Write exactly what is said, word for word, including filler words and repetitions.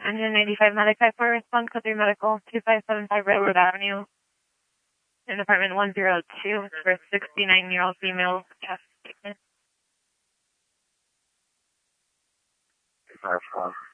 Engine ninety-five Medic five four, respond code three medical, two five seven five Railroad Avenue, in apartment one zero two for a sixty-nine-year-old female chest treatment. five four.